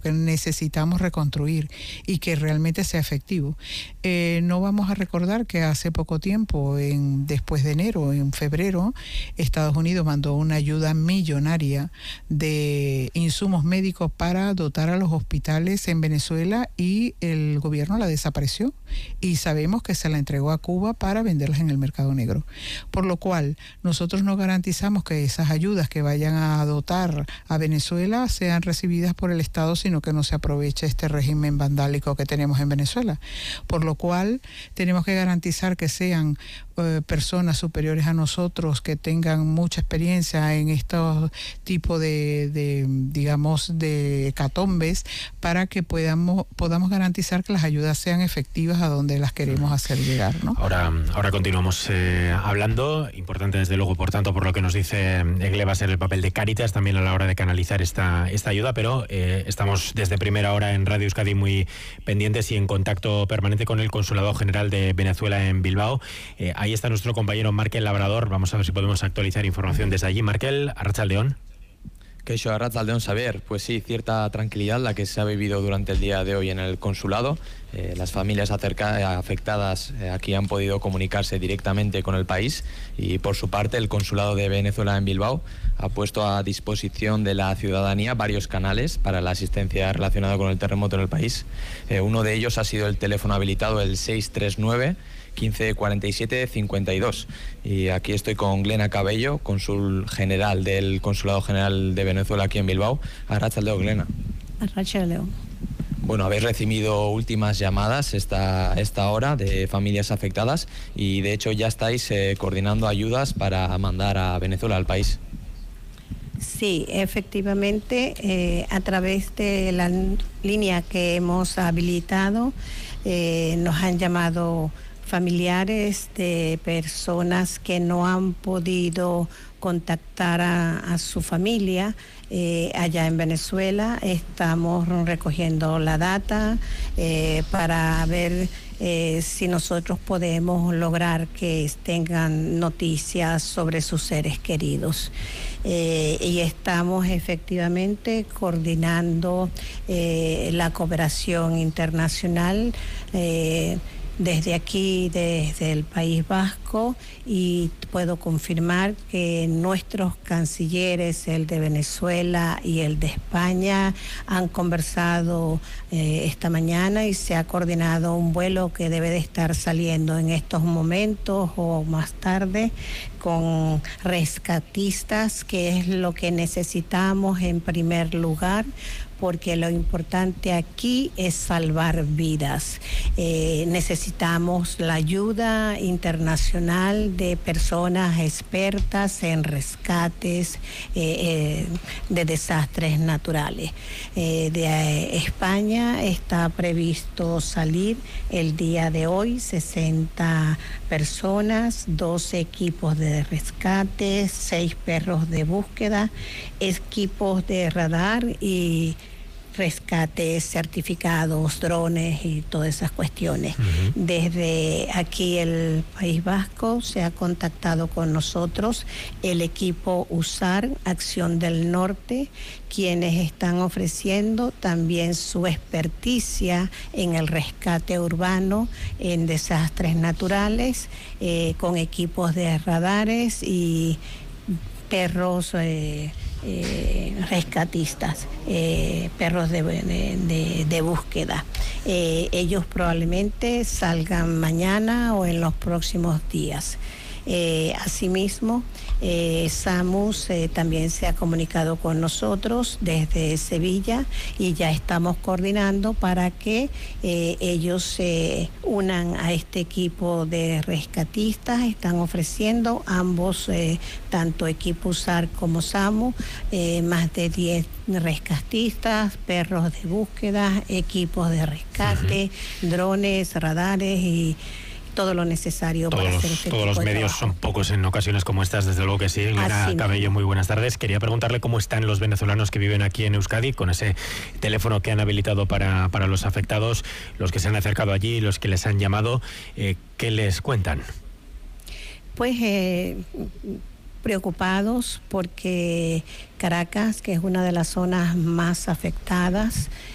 que necesitamos reconstruir y que realmente sea efectivo. No vamos a recordar que hace poco tiempo, después de enero, en febrero, Estados Unidos mandó una ayuda millonaria de insumos médicos para dotar a los hospitales en Venezuela, y el gobierno la desapareció y sabemos que se la entregó a Cuba para venderlas en el mercado negro. Por lo cual, nosotros no garantizamos que esas ayudas que vayan a dotar a Venezuela sean recibidas por el Estado, sino que no se aproveche este régimen vandálico que tenemos en Venezuela. Por lo cual, tenemos que garantizar que sean personas superiores a nosotros, que tengan mucha experiencia en estos tipos digamos, de hecatombes, para que podamos garantizar que las ayudas sean efectivas a donde las queremos hacer llegar, ¿no? Ahora continuamos hablando. Importante, desde luego, por tanto, por lo que nos dice Egle, va a ser el papel de Cáritas también a la hora de canalizar esta ayuda, pero estamos desde primera hora en Radio Euskadi muy pendientes y en contacto permanente con el Consulado General de Venezuela en Bilbao. Ahí está nuestro compañero Markel Labrador. Vamos a ver si podemos actualizar información desde allí. Markel, arratsaldeon. Queixo, arratsaldeon, saber. Pues sí, cierta tranquilidad la que se ha vivido durante el día de hoy en el consulado. Las familias afectadas aquí han podido comunicarse directamente con el país, y por su parte el Consulado de Venezuela en Bilbao ha puesto a disposición de la ciudadanía varios canales para la asistencia relacionada con el terremoto en el país. Uno de ellos ha sido el teléfono habilitado, el 639 1547 52, y aquí estoy con Glena Cabello, cónsul general del Consulado General de Venezuela aquí en Bilbao. Arratsaldeon, Glena. Arratsaldeon. Bueno, habéis recibido últimas llamadas esta hora de familias afectadas, y de hecho ya estáis coordinando ayudas para mandar a Venezuela, al país. Sí, efectivamente, a través de la línea que hemos habilitado, nos han llamado familiares de personas que no han podido contactar a su familia allá en Venezuela. Estamos recogiendo la data para ver si nosotros podemos lograr que tengan noticias sobre sus seres queridos. Y estamos efectivamente coordinando la cooperación internacional desde aquí, desde el País Vasco, y puedo confirmar que nuestros cancilleres, el de Venezuela y el de España, han conversado esta mañana, y se ha coordinado un vuelo que debe de estar saliendo en estos momentos o más tarde, con rescatistas, que es lo que necesitamos en primer lugar, porque lo importante aquí es salvar vidas. Necesitamos la ayuda internacional de personas expertas en rescates de desastres naturales. De España está previsto salir el día de hoy 60 personas, 12 equipos de rescate, 6 perros de búsqueda, equipos de radar y rescates certificados, drones y todas esas cuestiones. Desde aquí el País Vasco se ha contactado con nosotros el equipo USAR, Acción del Norte, quienes están ofreciendo también su experticia en el rescate urbano en desastres naturales, con equipos de radares y perros rescatistas, perros de búsqueda. Ellos probablemente salgan mañana o en los próximos días. Asimismo, SAMUS también se ha comunicado con nosotros desde Sevilla, y ya estamos coordinando para que ellos se unan a este equipo de rescatistas. Están ofreciendo ambos, tanto equipo USAR como SAMUS, más de 10 rescatistas, perros de búsqueda, equipos de rescate, drones, radares y todo lo necesario para hacer este tipo de Todos los medios trabajo. son pocos en ocasiones como estas, desde luego que sí. Glena Cabello, muy buenas tardes. Quería preguntarle cómo están los venezolanos que viven aquí en Euskadi, con ese teléfono que han habilitado para los afectados, los que se han acercado allí, los que les han llamado, ¿qué les cuentan? Pues preocupados, porque Caracas, que es una de las zonas más afectadas,